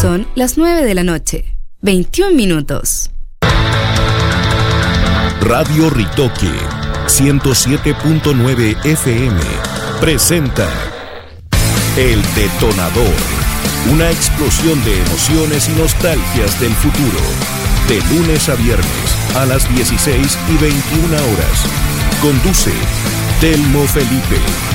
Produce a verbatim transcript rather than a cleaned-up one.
Son las nueve de la noche, veintiún minutos. Radio Ritoque ciento siete punto nueve F M presenta El Detonador, una explosión de emociones y nostalgias del futuro. De lunes a viernes a las dieciséis y veintiuna horas. Conduce Telmo Felipe.